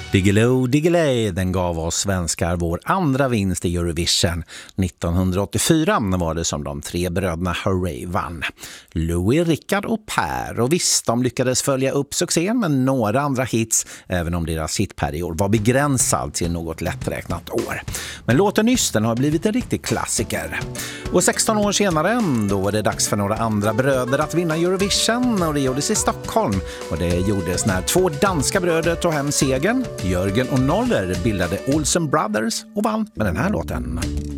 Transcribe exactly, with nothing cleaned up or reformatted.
Diggiloo Diggiley, den gav oss svenskar vår andra vinst i Eurovision. nittonhundraåttiofyra var det som de tre bröderna Hurray vann. Louis, Rickard och Per. Och visst, de lyckades följa upp succén med några andra hits, även om deras hitperiod var begränsad till något lätträknat år. Men låten nyss, den har blivit en riktig klassiker. Och sexton år senare, då var det dags för några andra bröder att vinna Eurovision, och det gjordes i Stockholm. Och det gjordes när två danska bröder tog hem segern. Jörgen och Noller bildade Olsen Brothers och vann med den här låten.